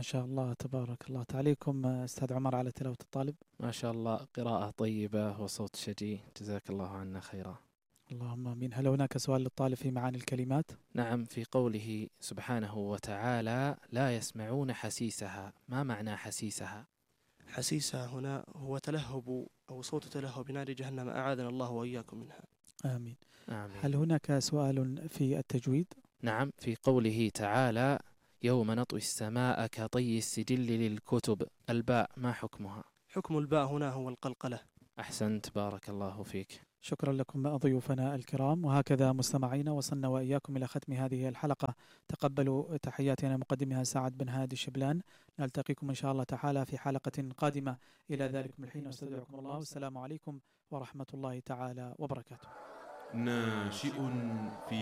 ما شاء الله تبارك الله. تعليقكم أستاذ عمر على تلاوة الطالب؟ ما شاء الله، قراءة طيبة وصوت شجي، جزاك الله عنا خيرا. اللهم آمين. هل هناك سؤال للطالب في معاني الكلمات؟ نعم، في قوله سبحانه وتعالى لا يسمعون حسيسها، ما معنى حسيسها؟ حسيسها هنا هو تلهب أو صوت تلهب نار جهنم، أعاذنا الله وإياكم منها. آمين. آمين. هل هناك سؤال في التجويد؟ نعم، في قوله تعالى يوم نطوي السماء كطي السجل للكتب، الباء ما حكمها؟ حكم الباء هنا هو القلقلة. أحسنت، بارك الله فيك. شكرا لكم ضيوفنا الكرام. وهكذا مستمعينا وصلنا وإياكم إلى ختم هذه الحلقة. تقبلوا تحياتنا مقدمها سعد بن هادي الشبلان. نلتقيكم إن شاء الله تعالى في حلقة قادمة. إلى ذلكم الحين أستودعكم الله، والسلام عليكم ورحمة الله تعالى وبركاته. ناشئ في